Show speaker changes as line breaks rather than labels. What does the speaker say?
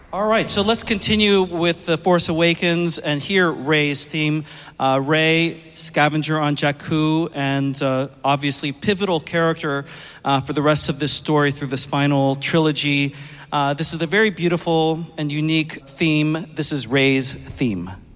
All right, so let's continue with The Force Awakens and hear Rey's theme. Rey, scavenger on Jakku, and obviously pivotal character for the rest of this story through this final trilogy. This is a very beautiful and unique theme. This is Rey's theme.